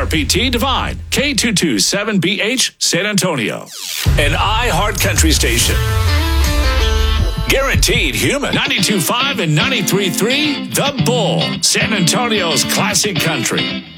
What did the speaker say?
WRPT Divine, K227BH, San Antonio. An iHeart Country station. Guaranteed human. 92.5 and 93.3, The Bull, San Antonio's classic country.